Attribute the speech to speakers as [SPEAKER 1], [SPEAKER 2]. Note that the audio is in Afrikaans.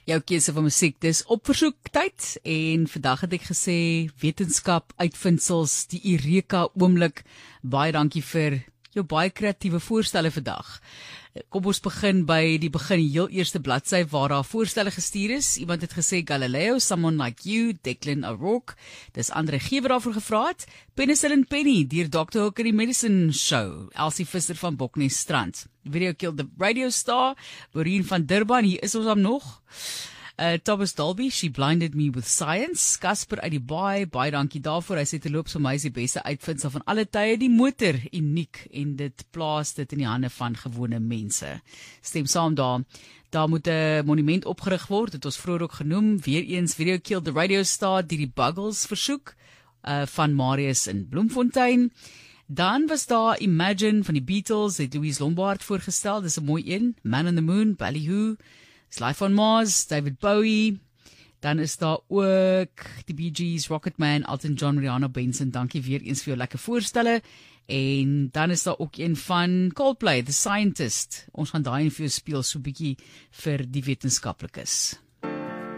[SPEAKER 1] Jou keuse van musiek, dis op versoek tyd en vandag het ek gesê wetenskap, uitvindsels, die Eureka oomblik. Baie dankie vir jou baie kreatiewe voorstelle vandag. Kom ons begin by die begin, die heel eerste bladsy waar daar voorstelle gestuur is. Iemand het gesê Galileo, Someone Like You, Declan O'Rourke. Dis Andre G wat daarvoor gevra het. Penicillin Penny, deur Dr. Hook in die Medicine Show. Elsie Visser van Boknes Strand. Video Killed the Radio Star. Borien van Durban, hier is ons dan nog. Thomas Dolby, She Blinded Me with Science. Casper uit die baie dankie daarvoor. Hy sê terloops vir my is die beste uitvindsel van alle tye, die motor, uniek en dit plaas dit in die hande van gewone mense. Stem saam daar. Daar moet 'n monument opgerig word, het ons vroeër ook genoem. Weereens Video Killed the Radio Star, die Buggles versoek van Marius in Bloemfontein. Dan was daar Imagine van die Beatles, het Louise Lombard voorgestel, dis 'n mooi een. Man on the Moon, Ballyhoo. Life on Mars, David Bowie. Dan is daar ook die Bee Gees, Rocketman, Elton John, Rihanna, Benson. Dankie weer eens vir jou lekker voorstelle. En dan is daar ook een van Coldplay, The Scientist. Ons gaan daai vir jou speel so 'n bietjie vir die wetenskaplikes.